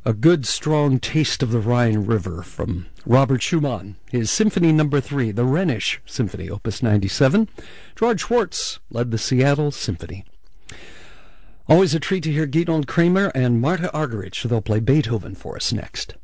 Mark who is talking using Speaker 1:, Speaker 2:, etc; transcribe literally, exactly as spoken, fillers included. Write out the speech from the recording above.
Speaker 1: A good, strong taste of the Rhine River from Robert Schumann, his Symphony Number Three, the Rhenish Symphony, Opus ninety-seven. George Schwartz led the Seattle Symphony. Always a treat to hear Gidon Kremer and Marta Argerich. They'll play Beethoven for us next.